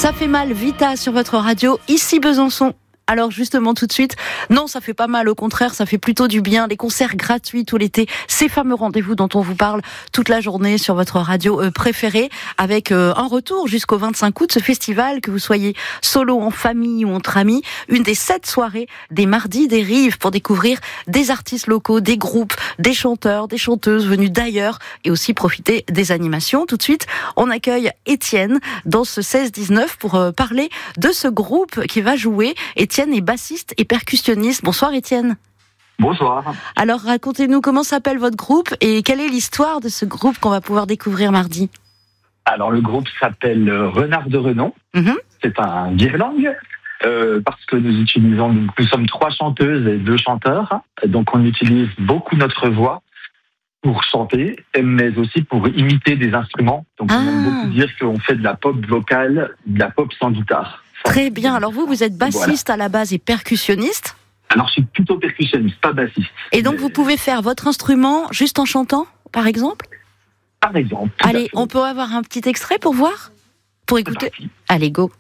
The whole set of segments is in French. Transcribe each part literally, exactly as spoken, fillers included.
Ça fait mal, Vita sur votre radio, ici Besançon. Alors justement tout de suite, non ça fait pas mal, au contraire ça fait plutôt du bien, les concerts gratuits tout l'été, ces fameux rendez-vous dont on vous parle toute la journée sur votre radio euh, préférée, avec euh, un retour jusqu'au vingt-cinq août, ce festival, que vous soyez solo, en famille ou entre amis, une des sept soirées des Mardis des Rives pour découvrir des artistes locaux, des groupes, des chanteurs, des chanteuses venus d'ailleurs et aussi profiter des animations. Tout de suite, on accueille Étienne dans ce seize dix-neuf pour euh, parler de ce groupe qui va jouer. Étienne est bassiste et percussionniste. Bonsoir Étienne. Bonsoir. Alors racontez-nous comment s'appelle votre groupe et quelle est l'histoire de ce groupe qu'on va pouvoir découvrir mardi. Alors le groupe s'appelle Renard de Renom. Mm-hmm. C'est un virlang euh, parce que nous utilisons, nous sommes trois chanteuses et deux chanteurs, donc on utilise beaucoup notre voix pour chanter, mais aussi pour imiter des instruments. Donc ah. on aime beaucoup dire qu'on fait de la pop vocale, de la pop sans guitare. Très bien. Alors vous, vous êtes bassiste voilà. à la base et percussionniste. Alors je suis plutôt percussionniste, pas bassiste. Et donc mais... vous pouvez faire votre instrument juste en chantant, par exemple ? Par exemple. Allez, on peut avoir un petit extrait pour voir ? Pour écouter ? Allez, go.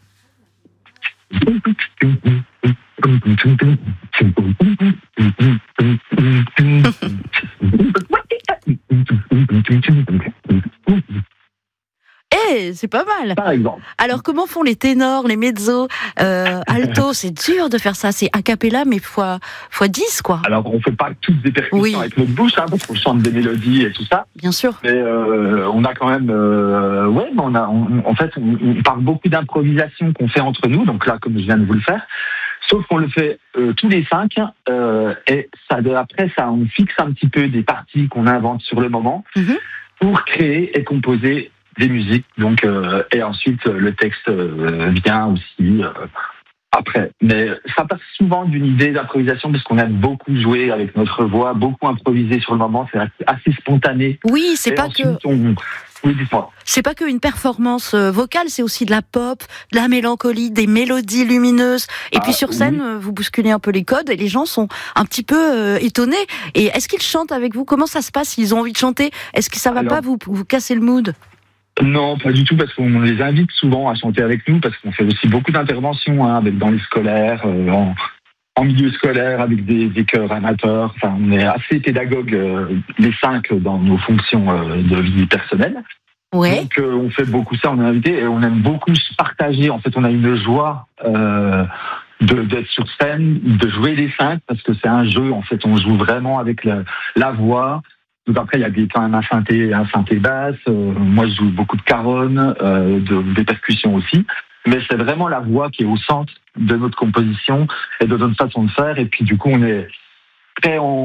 Eh, c'est pas mal. Par exemple. Alors, comment font les ténors, les mezzos, euh, altos ? C'est dur de faire ça. C'est a cappella, mais fois, fois dix, quoi. Alors, on fait pas toutes des percussions oui. avec notre bouche, hein, parce qu'on chante des mélodies et tout ça. Bien sûr. Mais euh, on a quand même, euh, ouais, on a, on, en fait, on, on parle beaucoup d'improvisation qu'on fait entre nous. Donc là, comme je viens de vous le faire. Sauf qu'on le fait euh, tous les cinq, euh, et ça, après, ça, on fixe un petit peu des parties qu'on invente sur le moment mm-hmm. pour créer et composer des musiques, donc euh, et ensuite le texte euh, vient aussi euh, après. Mais ça passe souvent d'une idée d'improvisation parce qu'on aime beaucoup jouer avec notre voix, beaucoup improviser sur le moment, c'est assez spontané. Oui, c'est et pas que. On... Oui, dites-moi. C'est pas qu'une performance vocale, c'est aussi de la pop, de la mélancolie, des mélodies lumineuses. Et ah, puis sur scène, oui. vous bousculez un peu les codes et les gens sont un petit peu euh, étonnés. Et est-ce qu'ils chantent avec vous ? Comment ça se passe s'ils ont envie de chanter ? Est-ce que ça va Alors... pas vous, vous casser le mood ? Non, pas du tout, parce qu'on les invite souvent à chanter avec nous, parce qu'on fait aussi beaucoup d'interventions hein, avec dans les scolaires, euh, en, en milieu scolaire, avec des, des chœurs amateurs. Enfin, on est assez pédagogues, euh, les cinq, dans nos fonctions euh, de vie personnelle. Ouais. Donc, euh, on fait beaucoup ça, on est invité, et on aime beaucoup se partager. En fait, on a une joie euh, de, d'être sur scène, de jouer les cinq, parce que c'est un jeu. En fait, on joue vraiment avec la, la voix. Donc après, il y a des, quand même un synthé, un synthé basse. Euh, moi, je joue beaucoup de caronnes, euh, de, des percussions aussi. Mais c'est vraiment la voix qui est au centre de notre composition et de notre façon de faire. Et puis, du coup, on est très en